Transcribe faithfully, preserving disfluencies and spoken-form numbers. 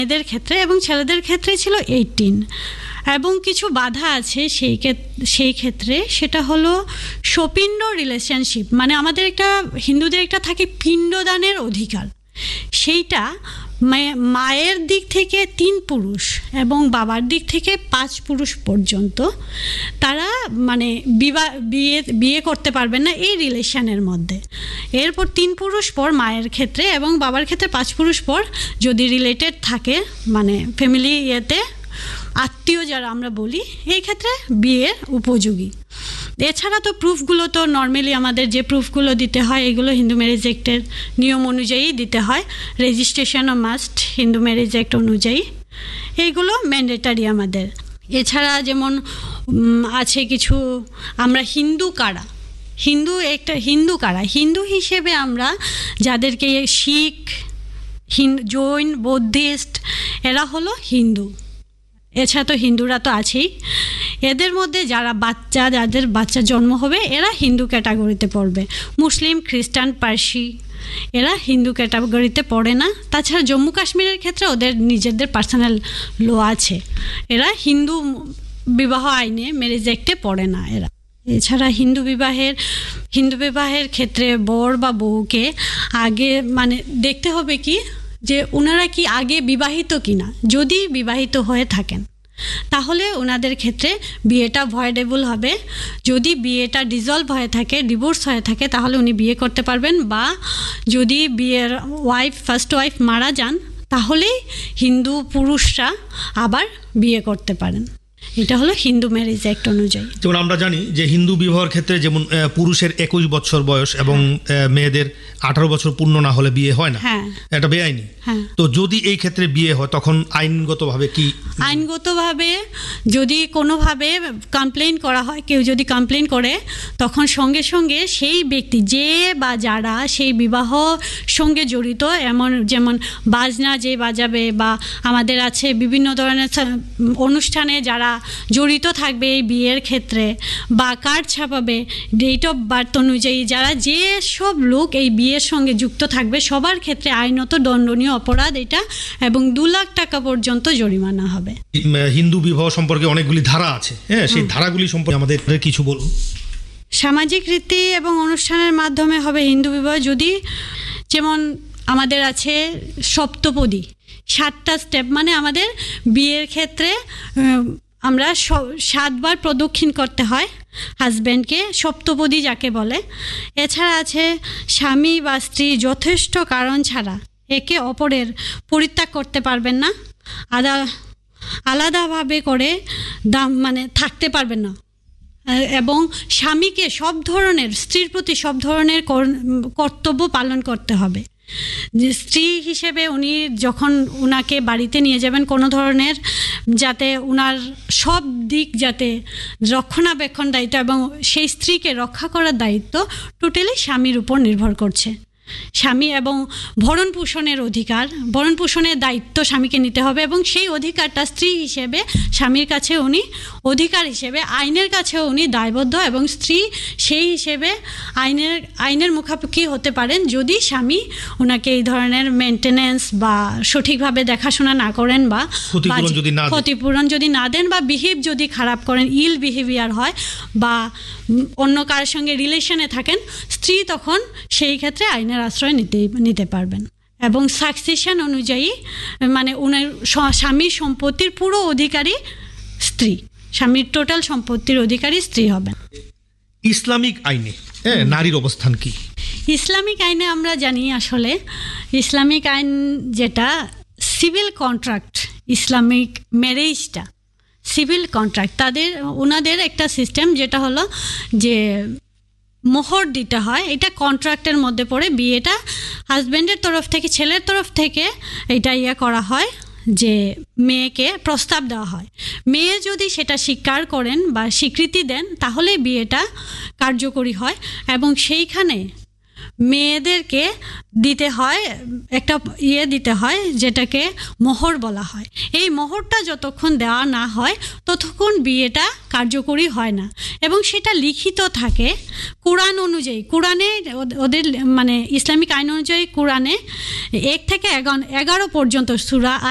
মেয়েদের ক্ষেত্রে এবং ছেলেদের ক্ষেত্রে ছিল এইটিন। এবং কিছু বাধা আছে সেই সেই ক্ষেত্রে, সেটা হলো সপিণ্ড রিলেশনশিপ, মানে আমাদের একটা হিন্দুদের একটা থাকে পিণ্ডদানের অধিকার, সেইটা মায়ের দিক থেকে তিন পুরুষ এবং বাবার দিক থেকে পাঁচ পুরুষ পর্যন্ত তারা মানে বিবাহ বিয়ে বিয়ে করতে পারবেন না এই রিলেশনের মধ্যে। এরপর তিন পুরুষ পর মায়ের ক্ষেত্রে এবং বাবার ক্ষেত্রে পাঁচ পুরুষ পর যদি রিলেটেড থাকে, মানে ফ্যামিলি ইয়েতে আত্মীয় যারা আমরা বলি, এই ক্ষেত্রে বিয়ের উপযোগী। এছাড়া তো প্রুফগুলো তো নর্মালি আমাদের যে প্রুফগুলো দিতে হয় এগুলো হিন্দু ম্যারেজ অ্যাক্টের নিয়ম অনুযায়ী দিতে হয়, রেজিস্ট্রেশনও মাস্ট হিন্দু ম্যারেজ অ্যাক্ট অনুযায়ী, এইগুলো ম্যান্ডেটারি আমাদের। এছাড়া যেমন আছে কিছু, আমরা হিন্দু কারা, হিন্দু একটা হিন্দু কারা হিন্দু হিসেবে আমরা যাদেরকে শিখ, জৈন, বৌদ্ধিস্ট এরা হলো হিন্দু। এছাড়া তো হিন্দুরা তো আছেই, এদের মধ্যে যারা বাচ্চা যাদের বাচ্চা জন্ম হবে এরা হিন্দু ক্যাটাগরিতে পড়বে। মুসলিম, খ্রিস্টান, পার্সি এরা হিন্দু ক্যাটাগরিতে পড়ে না। তাছাড়া জম্মু কাশ্মীরের ক্ষেত্রে ওদের নিজেদের পার্সোনাল ল আছে, এরা হিন্দু বিবাহ আইনে ম্যারেজ অ্যাক্টে পড়ে না এরা। এছাড়া হিন্দু বিবাহের হিন্দু বিবাহের ক্ষেত্রে বর বা বউকে আগে মানে দেখতে হবে কি যে ওনারা কি আগে বিবাহিত কিনা। যদি বিবাহিত হয়ে থাকেন তাহলে ওনাদের ক্ষেত্রে বিয়েটা ভয়েডেবল হবে। যদি বিয়েটা ডিসলভ হয়ে থাকে, ডিভোর্স হয়ে থাকে, তাহলে উনি বিয়ে করতে পারবেন। বা যদি বিয়ের ওয়াইফ ফার্স্ট ওয়াইফ মারা যান তাহলেই হিন্দু পুরুষরা আবার বিয়ে করতে পারেন। এটা হলো হিন্দু ম্যারেজ অ্যাক্ট অনুযায়ী। যেমন আমরা জানি যে হিন্দু বিবাহের ক্ষেত্রে যেমন পুরুষের একুশ বছর বয়স এবং মেয়েদের আঠারো বছর পূর্ণ না হলে বিয়ে হয় না, এটা বেআইনি। তো যদি এই ক্ষেত্রে বিয়ে হয় তখন আইনগতভাবে কি? আইনগতভাবে যদি কোনোভাবে কমপ্লেন করা হয়, কেউ যদি কমপ্লেন করে, তখন সঙ্গে সঙ্গে সেই ব্যক্তি যে বা যারা সেই বিবাহ সঙ্গে জড়িত, এমন যেমন বাজনা যে বাজাবে বা আমাদের আছে বিভিন্ন ধরনের অনুষ্ঠানে যারা জড়িত থাকবে এই বিয়ের ক্ষেত্রে, বা কার্ড ছাপাবে, ডেট অফ বার্থ অনুযায়ী যারা যে সব লোক এই বিয়ের সঙ্গে যুক্ত থাকবে সবার ক্ষেত্রে আইনত দণ্ডনীয় অপরাধ এটা, এবং দু লাখ টাকা পর্যন্ত জরিমানা হবে। হিন্দু বিবাহ সম্পর্কে অনেকগুলি ধারা আছে, হ্যাঁ, সেই ধারাগুলি সম্পর্কে আমাদের কিছু বলুন। সামাজিক রীতি এবং অনুষ্ঠানের মাধ্যমে হবে হিন্দু বিবাহ। যদি যেমন আমাদের আছে সপ্তপদী, সাতটা স্টেপ, মানে আমাদের বিয়ের ক্ষেত্রে আমরা সাতবার প্রদক্ষিণ করতে হয় হাজব্যান্ডকে, সপ্তপদী যাকে বলে। এছাড়া আছে স্বামী বা স্ত্রী যথেষ্ট কারণ ছাড়া একে অপরের পরিত্যাগ করতে পারবেন না, আদা আলাদাভাবে করে দাম মানে থাকতে পারবেন না, এবং স্বামীকে সব ধরনের স্ত্রীর প্রতি সব ধরনের কর্তব্য পালন করতে হবে। স্ত্রী হিসেবে উনি যখন উনাকে বাড়িতে নিয়ে যাবেন, কোনো ধরনের যাতে উনার সব দিক যাতে রক্ষণাবেক্ষণ দায়িত্ব এবং সেই স্ত্রীকে রক্ষা করার দায়িত্ব টোটালি স্বামীর উপর নির্ভর করছে। স্বামী এবং ভরণ পোষণের অধিকার, ভরণ পোষণের দায়িত্ব স্বামীকে নিতে হবে, এবং সেই অধিকারটা স্ত্রী হিসেবে স্বামীর কাছে উনি অধিকার হিসেবে, আইনের কাছেও উনি দায়বদ্ধ, এবং স্ত্রী সেই হিসেবে আইনের আইনের মুখাপেক্ষি হতে পারেন যদি স্বামী ওনাকে এই ধরনের মেনটেনেন্স বা সঠিকভাবে দেখাশোনা না করেন, বা ক্ষতিপূরণ যদি না দেন, বা বিহেভ যদি খারাপ করেন, ইল বিহেভিয়ার হয়, বা অন্য কারোর সঙ্গে রিলেশনে থাকেন, স্ত্রী তখন সেই ক্ষেত্রে আইনের আশ্রয় নিতে নিতে পারবেন। এবং সাকসেশন অনুযায়ী মানে উনার স্বামীর সম্পত্তির পুরো অধিকারী স্ত্রী, স্বামীর টোটাল সম্পত্তির অধিকারী স্ত্রী হবেন। ইসলামিক আইনে নারীর অবস্থান কি? ইসলামিক আইনে আমরা জানি আসলে ইসলামিক আইন যেটা civil contract, Islamic ম্যারেজটা civil contract, তাদের ওনাদের একটা সিস্টেম যেটা হলো যে মোহর দিতে হয়, এটা কন্ট্রাক্টের মধ্যে পড়ে। বিয়েটা হাজব্যান্ডের তরফ থেকে, ছেলের তরফ থেকে এটা ইয়ে করা হয় যে মেয়েকে প্রস্তাব দেওয়া হয়। মেয়ে যদি সেটা স্বীকার করেন বা স্বীকৃতি দেন তাহলে বিয়েটা কার্যকরী হয়, এবং সেইখানে মেয়েদেরকে দিতে হয় একটা ইয়ে দিতে হয় যেটাকে মোহর বলা হয়। এই মোহরটা যতক্ষণ দেওয়া না হয় ততক্ষণ বিয়েটা কার্যকরী হয় না, এবং সেটা লিখিত থাকে কোরআন অনুযায়ী। কোরআনে ওদের মানে ইসলামিক আইন অনুযায়ী কোরআনে এক থেকে এগারো পর্যন্ত সূরা